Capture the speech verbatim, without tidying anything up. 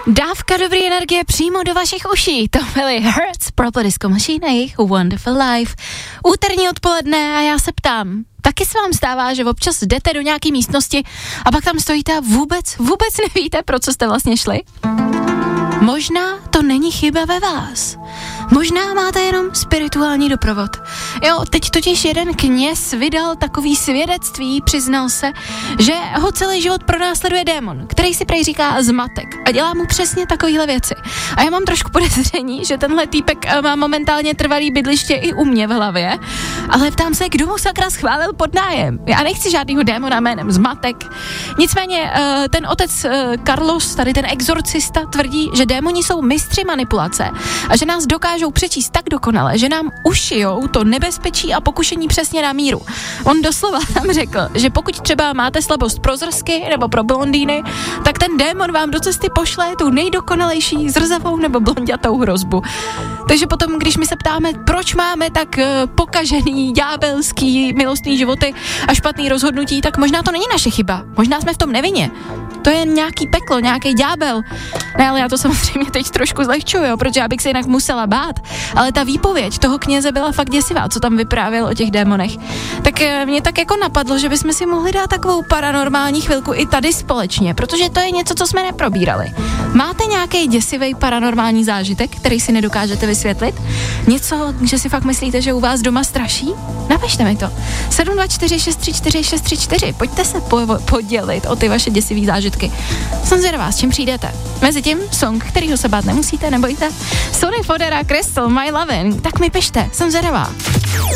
Dávka dobré energie přímo do vašich uší. To byly Hertz, Purple Disco Machine a jejich Wonderful Life. Úterní odpoledne a já se ptám, taky se vám stává, že občas jdete do nějaký místnosti a pak tam stojíte a vůbec, vůbec nevíte, pro co jste vlastně šli? Možná to není chyba ve vás. Možná máte jenom spirituální doprovod. Jo, teď totiž jeden kněz vydal takový svědectví, přiznal se, že ho celý život pronásleduje démon, který si prej říká zmatek a dělá mu přesně takovýhle věci. A já mám trošku podezření, že tenhle týpek má momentálně trvalý bydliště i u mě v hlavě, ale ptám se, kdo mu sakra schválil pod nájem. Já nechci žádnýho démona jménem zmatek. Nicméně ten otec Carlos, tady ten exorcista, tvrdí, že démoni jsou mistři manipulace a že nás dokážou přečíst tak dokonale, že nám ušijou to nebezpečí a pokušení přesně na míru. On doslova tam řekl, že pokud třeba máte slabost pro zrsky nebo pro blondýny, tak ten démon vám do cesty pošle tu nejdokonalejší zrzavou nebo blonďatou hrozbu. Takže potom, když my se ptáme, proč máme tak uh, pokažený, ďábelský, milostný životy a špatný rozhodnutí, tak možná to není naše chyba. Možná jsme v tom nevinně. To je nějaký peklo, nějaký ďábel. Ne, ale já to samozřejmě teď trošku zlehčuju, jo, protože já bych se jinak musela bát. Ale ta výpověď toho kněze byla fakt děsivá, co tam vyprávěl o těch démonech. Tak mě tak jako napadlo, že bychom si mohli dát takovou paranormální chvilku i tady společně, protože to je něco, co jsme neprobírali. Máte nějaký děsivý paranormální zážitek, který si nedokážete vysvětlit? Něco, že si fakt myslíte, že u vás doma straší? Napište mi to. sedm dva čtyři šest tři čtyři šest tři čtyři. Pojďte se po- podělit o ty vaše děsivý zážitky. Jsem zvědavá, s čím přijdete. Mezitím song, kterýho se bát nemusíte, nebojte. Sony Fodera, Crystal, My Lovin'. Tak mi pište, jsem zvědavá.